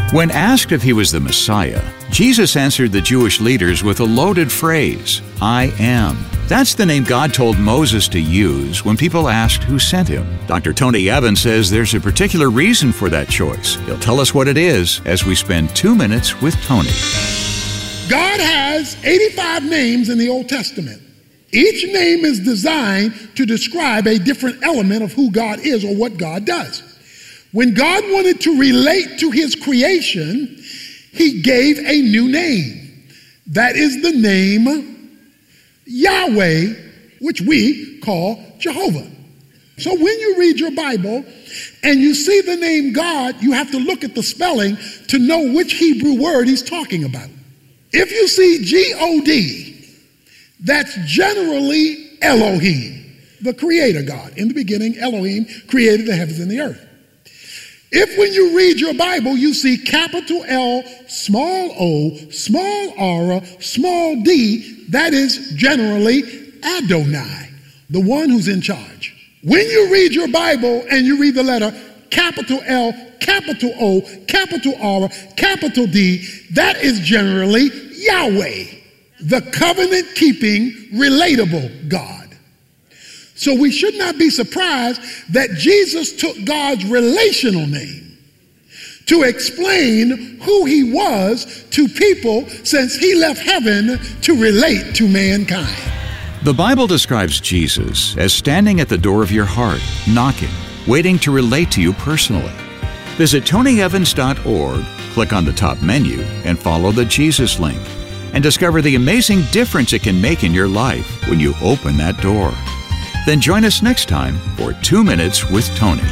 When asked if he was the Messiah, Jesus answered the Jewish leaders with a loaded phrase, I am. That's the name God told Moses to use when people asked who sent him. Dr. Tony Evans says there's a particular reason for that choice. He'll tell us what it is as we spend 2 minutes with Tony. God has 85 names in the Old Testament. Each name is designed to describe a different element of who God is or what God does. When God wanted to relate to his creation, he gave a new name. That is the name Yahweh, which we call Jehovah. So when you read your Bible and you see the name God, you have to look at the spelling to know which Hebrew word he's talking about. If you see G-O-D, that's generally Elohim, the creator God. In the beginning, Elohim created the heavens and the earth. If when you read your Bible, you see capital L, small o, small r, small d, that is generally Adonai, the one who's in charge. When you read your Bible and you read the letter capital L, capital O, capital R, capital D, that is generally Yahweh, the covenant-keeping, relatable God. So we should not be surprised that Jesus took God's relational name to explain who he was to people since he left heaven to relate to mankind. The Bible describes Jesus as standing at the door of your heart, knocking, waiting to relate to you personally. Visit tonyevans.org, click on the top menu, and follow the Jesus link, and discover the amazing difference it can make in your life when you open that door. Then join us next time for 2 Minutes with Tony.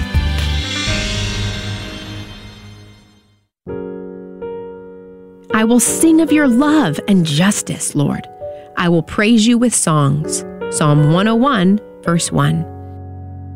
I will sing of your love and justice, Lord. I will praise you with songs. Psalm 101, verse 1.